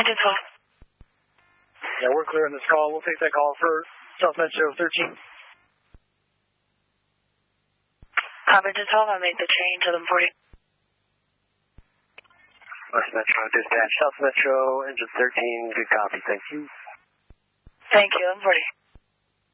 Engine 12. Yeah, we're clear on this call. We'll take that call for South Metro 13. Engine 12, I made the change to 1140. West Metro dispatch, South Metro, engine 13, good copy, thank you. Thank you, 1140.